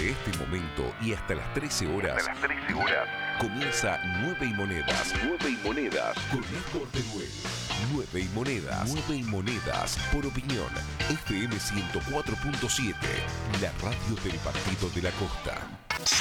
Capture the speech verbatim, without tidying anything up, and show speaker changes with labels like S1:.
S1: Desde este momento y hasta las trece horas,
S2: Hasta las trece horas.
S1: comienza Nueve y Monedas. Nueve y Monedas con Néstor Teruel. Nueve y Monedas. Nueve y Monedas por opinión. F M ciento cuatro punto siete, la radio del Partido de la Costa.